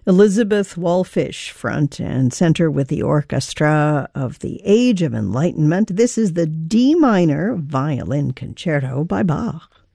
Elizabeth Wallfisch, front and center with the Orchestra of the Age of Enlightenment. This is the D minor Violin Concerto by Bach.